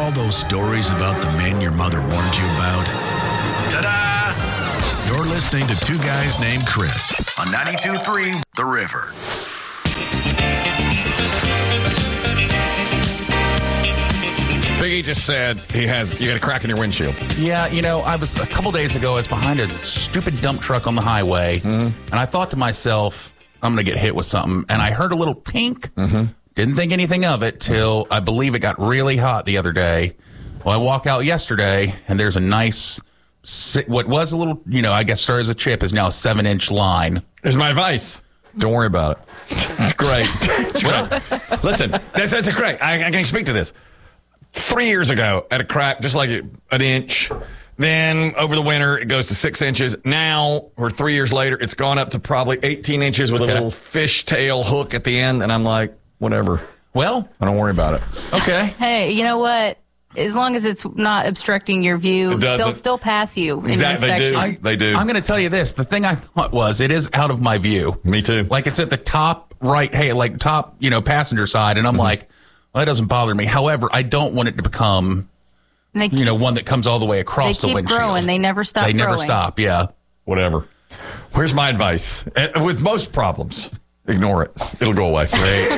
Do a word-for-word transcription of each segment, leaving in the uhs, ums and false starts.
all those stories about the men your mother warned you about? Ta-da! You're listening to Two Guys Named Chris on ninety-two point three The River. Big E just said he has, you got a crack in your windshield. Yeah, you know, I was, a couple days ago, I was behind a stupid dump truck on the highway, mm-hmm. and I thought to myself, I'm going to get hit with something, and I heard a little pink. Mm-hmm. Didn't think anything of it till I believe it got really hot the other day. Well, I walk out yesterday, and there's a nice, what was a little, you know, I guess started as a chip, is now a seven-inch line. Here's my advice. Don't worry about it. It's great. It's great. Listen, that's, that's great. I, I can speak to this. Three years ago, at a crack, just like an inch. Then over the winter, it goes to six inches. Now, or three years later, it's gone up to probably eighteen inches with okay. a little fishtail hook at the end. And I'm like, whatever. Well, I don't worry about it. Okay. Hey, you know what? As long as it's not obstructing your view, they'll still pass you in exactly. inspection. They do. I, they do. I'm going to tell you this. The thing I thought was, it is out of my view. Me too. Like, it's at the top right, hey, like top, you know, passenger side. And I'm mm-hmm. like, well, that doesn't bother me. However, I don't want it to become, keep, you know, one that comes all the way across the windshield. They keep growing. They never stop They growing. never stop, yeah. Whatever. Here's my advice. With most problems, ignore it. It'll go away.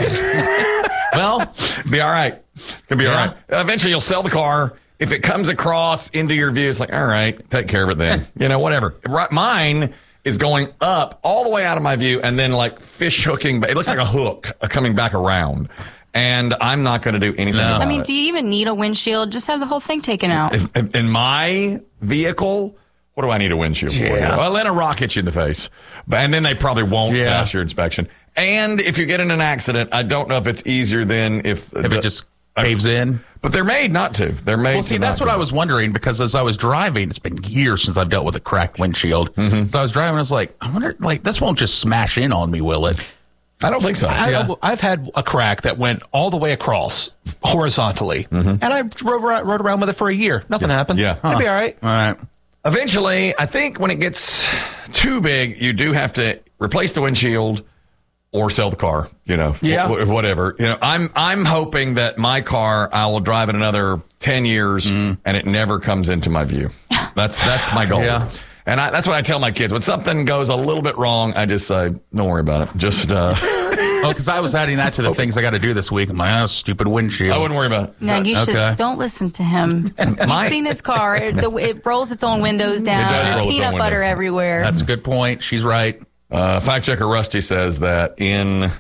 Well, be all right. It'll be yeah. all right. Eventually, you'll sell the car. If it comes across into your view, it's like, all right, take care of it then. You know, whatever. Mine is going up all the way out of my view and then like fish hooking. It looks like a hook coming back around. And I'm not going to do anything no. about it. I mean, it. do you even need a windshield? Just have the whole thing taken out. If, if, in my vehicle, what do I need a windshield for? Yeah. Well, let a rock hit you in the face. And then they probably won't yeah. pass your inspection. And if you get in an accident, I don't know if it's easier than if... If the, it just caves uh, in. But they're made not to. They're made Well, see, to that's not what to. I was wondering, because as I was driving, it's been years since I've dealt with a cracked windshield. Mm-hmm. So I was driving, I was like, I wonder, like, this won't just smash in on me, will it? I don't think so. I, yeah. I've had a crack that went all the way across horizontally, mm-hmm. and I drove around, rode around with it for a year. Nothing yeah. happened. Yeah. Huh. It'd be all right. All right. Eventually, I think when it gets too big, you do have to replace the windshield or sell the car, you know, yeah. w- whatever. You know, I'm I'm hoping that my car, I will drive it another ten years mm. and it never comes into my view. That's that's my goal. Yeah. And I, that's what I tell my kids. When something goes a little bit wrong, I just say, don't worry about it. Just, uh... oh, because I was adding that to the things I got to do this week. I'm like, oh, stupid windshield. I wouldn't worry about it. No, you okay. should. Don't listen to him. You've My... seen his car. It, the, it rolls its own windows down. It does There's roll its peanut own butter windows. everywhere. That's a good point. She's right. Uh, fact checker Rusty says that in...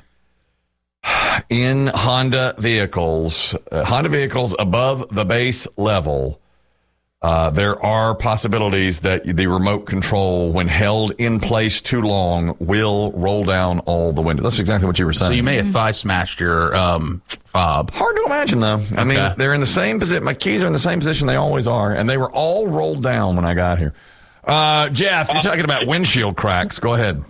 In Honda vehicles, uh, Honda vehicles above the base level, uh, there are possibilities that the remote control, when held in place too long, will roll down all the windows. That's exactly what you were saying. So you may have thigh smashed your um, fob. Hard to imagine, though. I mean, okay. they're in the same position. My keys are in the same position they always are, and they were all rolled down when I got here. Uh, Jeff, you're talking about windshield cracks. Go ahead.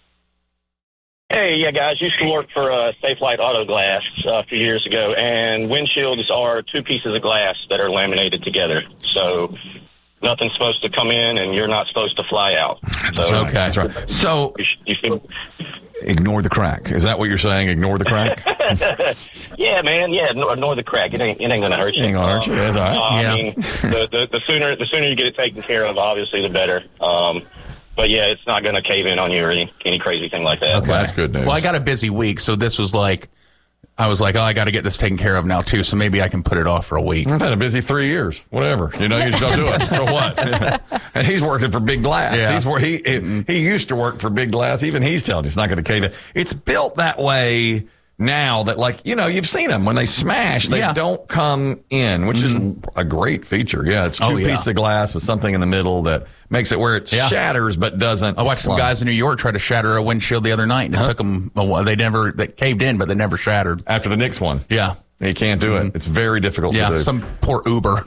Hey, yeah, guys, used to work for uh, Safe Light Auto Glass uh, a few years ago, and windshields are two pieces of glass that are laminated together. So nothing's supposed to come in, and you're not supposed to fly out. That's so, right. That's right. So you, you should, ignore the crack. Is that what you're saying? Ignore the crack? yeah, man. Yeah, ignore the crack. It ain't, it ain't going to hurt you. It ain't going to hurt you. That's all right. Uh, yeah. I mean, the, the, the sooner the sooner you get it taken care of, obviously, the better. Um, But, yeah, it's not going to cave in on you or any, any crazy thing like that. Okay. Well, that's good news. Well, I got a busy week, so this was like, I was like, oh, I got to get this taken care of now, too, so maybe I can put it off for a week. I've had a busy three years. Whatever. You know, you just don't do it. So what? And he's working for Big Glass. Yeah. He's where he, he he used to work for Big Glass. Even he's telling you it's not going to cave in. It's built that way now that, like, you know, you've seen them. When they smash, they yeah. don't come in, which mm-hmm. is a great feature. Yeah, it's two oh, yeah. pieces of glass with something in the middle that makes it where it yeah. shatters but doesn't I watched fly. some guys in New York try to shatter a windshield the other night, and it huh? took them a while. They never, they caved in, but they never shattered. After the Knicks one. Yeah. You can't do mm-hmm. it. It's very difficult yeah, to do. some poor Uber.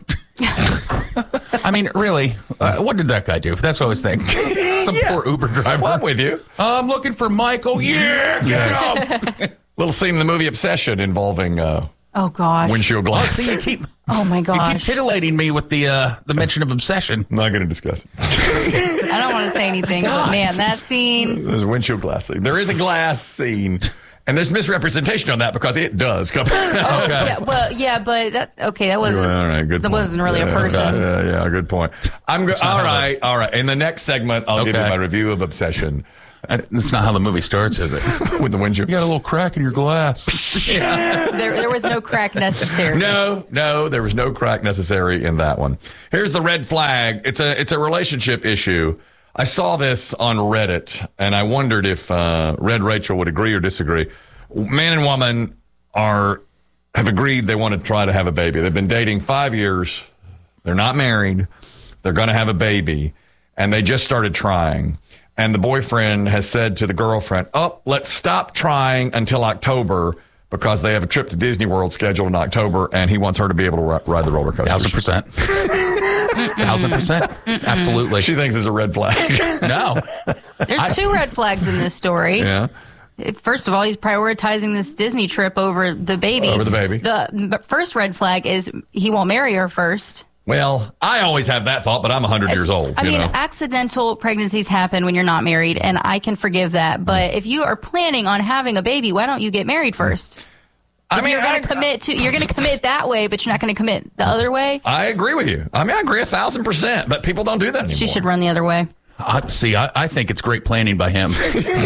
I mean, really, uh, what did that guy do? That's what I was thinking. Some yeah. poor Uber driver. Well, I'm with you. Uh, I'm looking for Michael. Yeah, get up. Little scene in the movie Obsession involving uh, oh gosh windshield glass. Oh, see, you keep, oh my gosh, you keep titillating me with the uh, the mention of Obsession. I'm not going to discuss it. I don't want to say anything, but man, that scene. There's a windshield glass scene. There is a glass scene. And there's misrepresentation on that because it does come. Oh, yeah, well, yeah, but that's okay. That wasn't. All right, good. That point. wasn't really yeah, a person. Yeah, yeah, yeah, good point. I'm go- all right, all right. In the next segment, I'll Okay. give you my review of Obsession. That's not how the movie starts, is it? With the windshield. You got a little crack in your glass. Yeah. There, there was no crack necessary. No, no, there was no crack necessary in that one. Here's the red flag. It's a it's a relationship issue. I saw this on Reddit, and I wondered if uh, Red Rachel would agree or disagree. Man and woman are have agreed they want to try to have a baby. They've been dating five years. They're not married. They're going to have a baby, and they just started trying. And the boyfriend has said to the girlfriend, oh, let's stop trying until October because they have a trip to Disney World scheduled in October, and he wants her to be able to ri- ride the roller coaster. Thousand percent. Thousand percent. Absolutely. She thinks it's a red flag. No. There's two red flags in this story. Yeah. First of all, he's prioritizing this Disney trip over the baby. Over the baby. The first red flag is he won't marry her first. Well, I always have that thought, but I'm one hundred years old. I you mean, know? accidental pregnancies happen when you're not married, and I can forgive that. But if you are planning on having a baby, why don't you get married first? I mean, you're going I- to commit to you're going to commit that way, but you're not going to commit the other way. I agree with you. I mean, I agree a thousand percent, but people don't do that anymore. She should run the other way. I, see, I, I think it's great planning by him.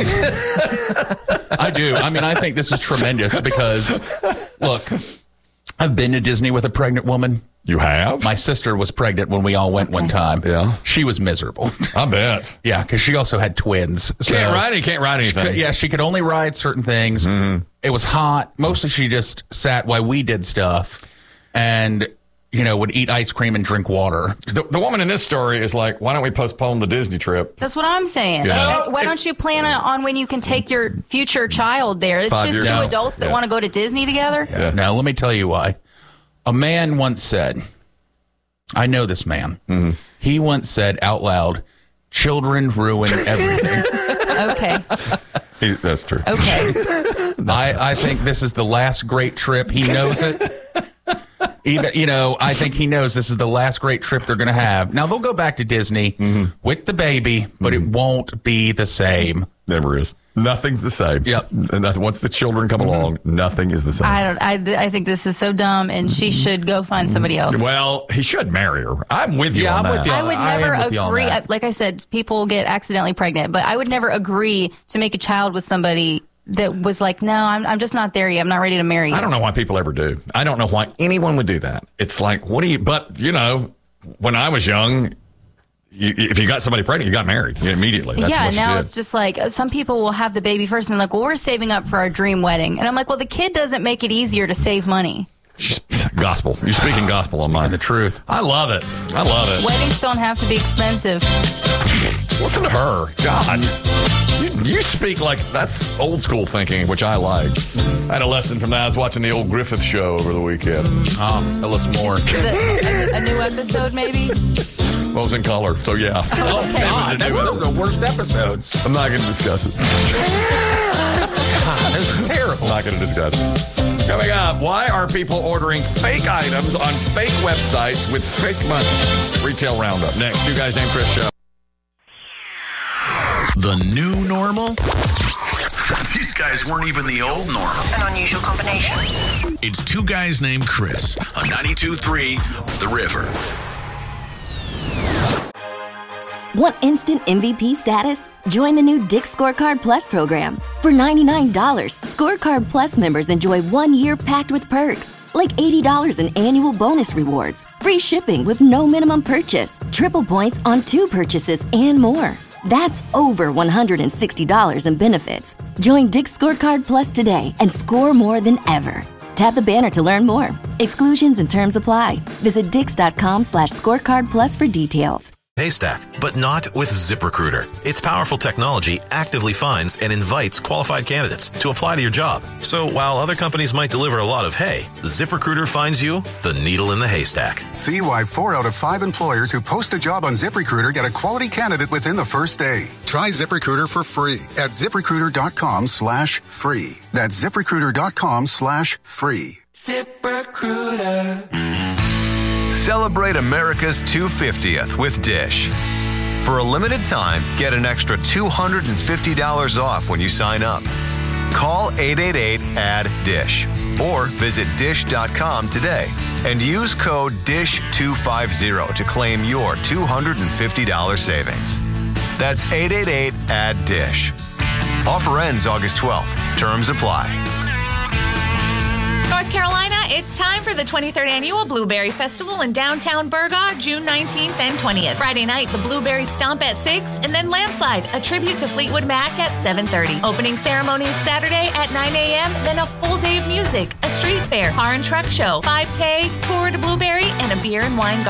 I do. I mean, I think this is tremendous because, look, I've been to Disney with a pregnant woman. You have? My sister was pregnant when we all went one time. Yeah. She was miserable. I bet. Yeah, because she also had twins. So Can't ride it. Can't ride she anything. could- yeah, she could only ride certain things. Mm-hmm. It was hot. Mostly she just sat while we did stuff and, you know, would eat ice cream and drink water. The, the woman in this story is like, why don't we postpone the Disney trip? That's what I'm saying. Yeah. Why It's- don't you plan on when you can take your future child there? It's Five just years two out. adults that Yeah. want to go to Disney together. Yeah. Now, let me tell you why. A man once said, I know this man. Mm-hmm. He once said out loud, children ruin everything. Okay. He, that's true. Okay. I, I think this is the last great trip. He knows it. Even, you know, I think he knows this is the last great trip they're going to have. Now, they'll go back to Disney Mm-hmm. with the baby, but it won't be the same. Never is. Nothing's the same. Yep. And that- once the children come along, nothing is the same. I don't. I, I think this is so dumb, and she should go find somebody else. Well, he should marry her. I'm with you Yeah, on I'm that. with you. I would I am never with you on agree. that. I- Like I said, people get accidentally pregnant, but I would never agree to make a child with somebody that was like, no, I'm, I'm just not there yet. I'm not ready to marry you. I don't know why people ever do. I don't know why anyone would do that. It's like, what do you, but, you know, when I was young, you, if you got somebody pregnant, you got married immediately. That's yeah, what you now did. it's just like uh, some people will have the baby first and they're like, well, we're saving up for our dream wedding. And I'm like, well, the kid doesn't make it easier to save money. She's- gospel. You're speaking gospel on mine. The truth. I love it. I love it. Weddings don't have to be expensive. Listen to her. God. You, you speak like that's old school thinking, which I like. I had a lesson from that. I was watching the old Griffith show over the weekend. Um, tell us more. Is it a, a new episode, maybe? Well, it was in color, so yeah. Oh, Okay. God, that's do it. one of the worst episodes. I'm not going to discuss it. God, that's terrible. I'm not going to discuss it. Coming up, why are people ordering fake items on fake websites with fake money? Retail Roundup. Next, Two Guys Named Chris show. The new normal? These guys weren't even the old normal. An unusual combination. It's Two Guys Named Chris on ninety-two point three The River. Want instant M V P status? Join the new Dick's Scorecard Plus program. For ninety-nine dollars, Scorecard Plus members enjoy one year packed with perks, like eighty dollars in annual bonus rewards, free shipping with no minimum purchase, triple points on two purchases, and more. That's over one hundred sixty dollars in benefits. Join Dick's Scorecard Plus today and score more than ever. Tap the banner to learn more. Exclusions and terms apply. Visit dix.com slash scorecard plus for details. Haystack, but not with ZipRecruiter. Its powerful technology actively finds and invites qualified candidates to apply to your job. So while other companies might deliver a lot of hay, ZipRecruiter finds you the needle in the haystack. See why four out of five employers who post a job on ZipRecruiter get a quality candidate within the first day. Try ZipRecruiter for free at ZipRecruiter.com slash free. That's ZipRecruiter.com slash free. ZipRecruiter. Celebrate America's two hundred fiftieth with Dish. For a limited time, get an extra two hundred fifty dollars off when you sign up. Call eight eight eight, A D D, DISH or visit dish dot com today and use code D I S H two fifty to claim your two hundred fifty dollars savings. That's eight eight eight, A D D, DISH. Offer ends August twelfth. Terms apply. North Carolina, it's time for the twenty-third Annual Blueberry Festival in downtown Burgaw, June nineteenth and twentieth. Friday night, the Blueberry Stomp at six, and then Landslide, a tribute to Fleetwood Mac at seven thirty. Opening ceremonies Saturday at nine a.m., then a full day of music, a street fair, car and truck show, five K, tour to Blueberry, and a beer and wine garden.